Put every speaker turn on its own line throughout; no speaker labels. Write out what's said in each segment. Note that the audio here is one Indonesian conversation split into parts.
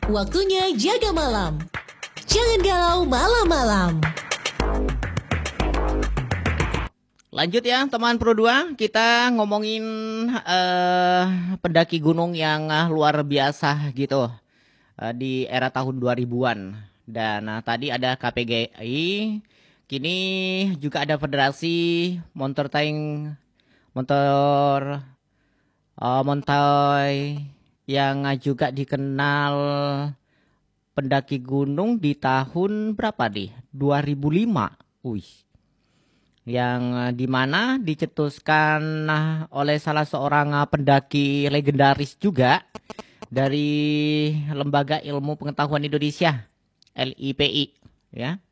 Waktunya jaga malam. Jangan galau malam-malam.
Lanjut ya teman Pro 2, kita ngomongin pendaki gunung yang luar biasa gitu di era tahun 2000-an. Dan tadi ada KPGI, kini juga ada Federasi Montai yang juga dikenal pendaki gunung di tahun berapa nih? 2005. Wih. Yang dimana dicetuskan oleh salah seorang pendaki legendaris juga dari Lembaga Ilmu Pengetahuan Indonesia, LIPI, ya.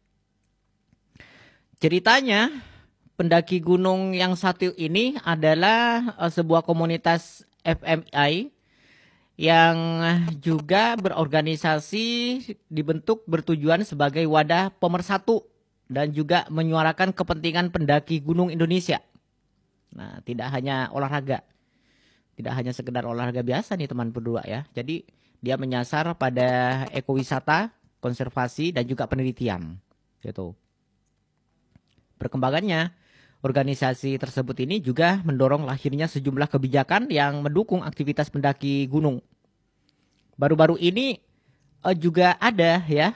Ceritanya pendaki gunung yang satu ini adalah sebuah komunitas FMI yang juga berorganisasi dibentuk bertujuan sebagai wadah pemersatu dan juga menyuarakan kepentingan pendaki gunung Indonesia. Nah, tidak hanya olahraga. Tidak hanya sekedar olahraga biasa nih teman berdua ya. Jadi dia menyasar pada ekowisata, konservasi dan juga penelitian gitu. Perkembangannya, organisasi tersebut ini juga mendorong lahirnya sejumlah kebijakan yang mendukung aktivitas pendaki gunung. Baru-baru ini juga ada ya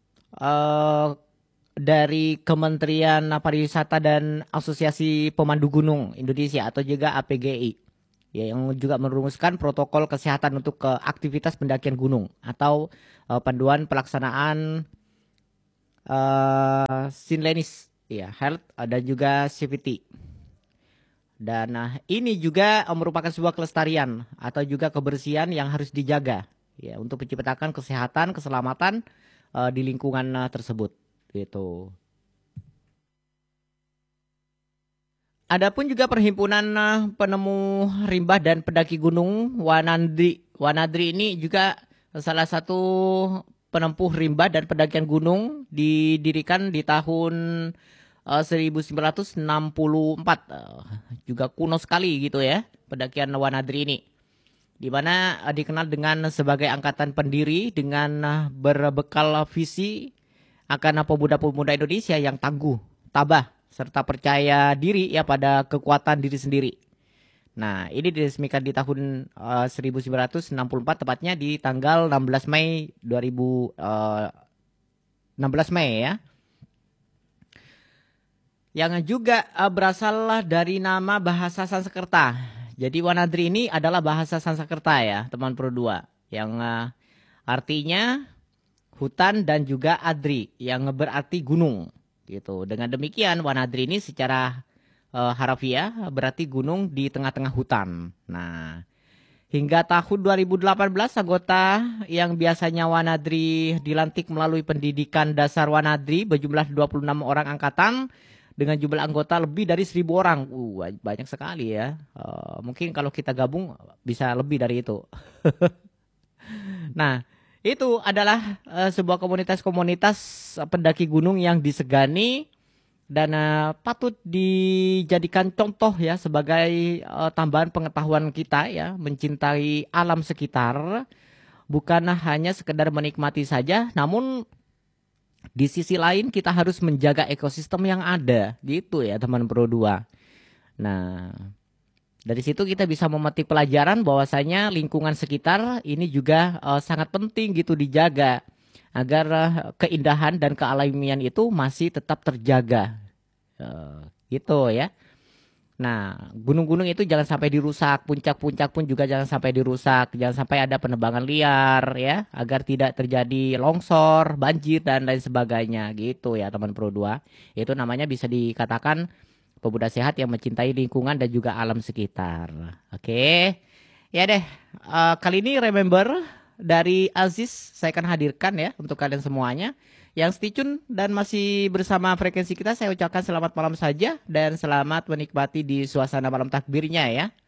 dari Kementerian Pariwisata dan Asosiasi Pemandu Gunung Indonesia atau juga APGI ya, yang juga merumuskan protokol kesehatan untuk aktivitas pendakian gunung atau panduan pelaksanaan Sinlenis ya, health dan juga safety. Dan ini juga merupakan sebuah kelestarian atau juga kebersihan yang harus dijaga ya untuk menciptakan kesehatan, keselamatan di lingkungan tersebut. Gitu. Adapun juga perhimpunan penemu rimba dan pendaki gunung Wanadri. Wanadri ini juga salah satu penempuh rimba dan pendakian gunung, didirikan di tahun 1964. Juga kuno sekali gitu ya pendakian Wanadri ini. Di mana dikenal dengan sebagai angkatan pendiri dengan berbekal visi akan pemuda-pemuda Indonesia yang tangguh, tabah, serta percaya diri ya pada kekuatan diri sendiri. Nah, ini diresmikan di tahun 1964, tepatnya di tanggal 16 Mei 16 Mei ya. Yang juga berasal dari nama bahasa Sanskerta. Jadi Wanadri ini adalah bahasa Sanskerta ya, teman Pro 2, yang artinya hutan dan juga adri yang berarti gunung gitu. Dengan demikian Wanadri ini secara harafiah berarti gunung di tengah-tengah hutan. Nah, hingga tahun 2018 anggota yang biasanya Wanadri dilantik melalui pendidikan dasar Wanadri berjumlah 26 orang angkatan dengan jumlah anggota lebih dari 1.000 orang. Banyak sekali ya. Mungkin kalau kita gabung bisa lebih dari itu. Nah, itu adalah sebuah komunitas-komunitas pendaki gunung yang disegani dan patut dijadikan contoh ya sebagai tambahan pengetahuan kita ya, mencintai alam sekitar, bukan hanya sekedar menikmati saja, namun di sisi lain kita harus menjaga ekosistem yang ada gitu ya teman Pro 2. Nah, dari situ kita bisa memetik pelajaran bahwasanya lingkungan sekitar ini juga sangat penting gitu dijaga agar keindahan dan kealamian itu masih tetap terjaga. Gitu ya. Nah, gunung-gunung itu jangan sampai dirusak, puncak-puncak pun juga jangan sampai dirusak, jangan sampai ada penebangan liar ya, agar tidak terjadi longsor, banjir dan lain sebagainya gitu ya teman Pro 2. Itu namanya bisa dikatakan pemuda sehat yang mencintai lingkungan dan juga alam sekitar. Oke. Ya deh, kali ini remember dari Aziz saya akan hadirkan ya untuk kalian semuanya. Yang stay tune dan masih bersama frekuensi kita, saya ucapkan selamat malam saja dan selamat menikmati di suasana malam takbirnya ya.